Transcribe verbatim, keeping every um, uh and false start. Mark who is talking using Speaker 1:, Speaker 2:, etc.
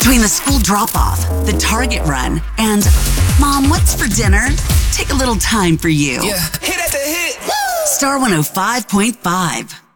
Speaker 1: Between the school drop-off, the Target run, and Mom, what's for dinner? Take a little time for you.
Speaker 2: Yeah, hit at the hit.
Speaker 1: Star one oh five point five.